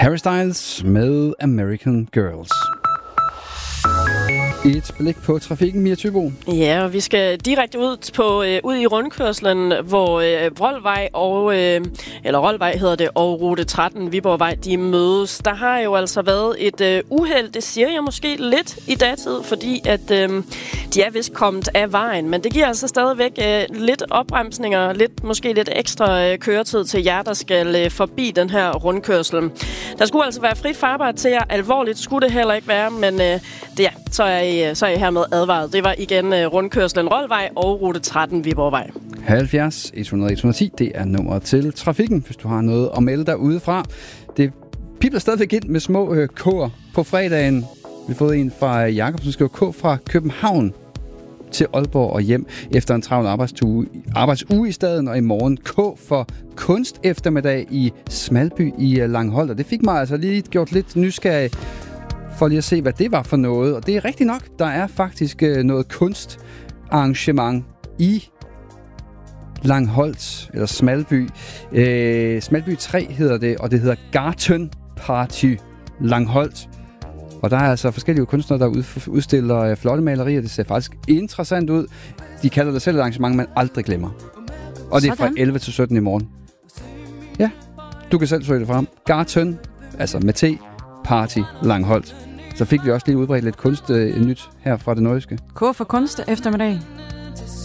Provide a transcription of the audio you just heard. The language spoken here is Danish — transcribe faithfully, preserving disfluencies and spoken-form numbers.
Harry Styles med American Girls. Et blik på trafikken, Mia Thybo. Ja, og vi skal direkte ud på øh, ud i rundkørslen, hvor øh, Roldvej og øh, eller Roldvej hedder det, og rute tretten Viborgvej, de mødes. Der har jo altså været et øh, uheld, det siger jeg måske lidt i datid, fordi at øh, de er vist kommet af vejen, men det giver altså stadigvæk øh, lidt opbremsninger, lidt måske lidt ekstra øh, køretid til jer, der skal øh, forbi den her rundkørsel. Der skulle altså være frit farbart til jer. Alvorligt skulle det heller ikke være, men øh, det, ja, så er I, så er I hermed advaret. Det var igen øh, rundkørslen Roldvej og rute tretten Viborgvej. halvfjerds et hundrede et hundrede og ti, det er nummeret til trafikken, hvis du har noget at melde dig udefra. Det pibler stadigvæk ind med små øh, K'er på fredagen. Vi har fået en fra Jakob, som skriver K fra København til Aalborg og hjem efter en travl arbejdsuge, arbejdsuge i staden, og i morgen K for kunst eftermiddag i Smalby i Langholt. Og det fik mig altså lige gjort lidt nysgerrig for lige at se, hvad det var for noget. Og det er rigtigt nok, der er faktisk øh, noget kunstarrangement i Langholt, eller Smalby. Øh, Smalby tre hedder det, og det hedder Garten Party Langholt. Og der er altså forskellige kunstnere, der udstiller flotte malerier. Det ser faktisk interessant ud. De kalder det selv et arrangement, man aldrig glemmer. Og det er fra elleve til sytten i morgen. Ja, du kan selv søge det frem. Garten, altså med T, Party Langholt. Så fik vi også lige udbredt lidt kunst øh, nyt her fra det nordiske. K for kunst eftermiddag.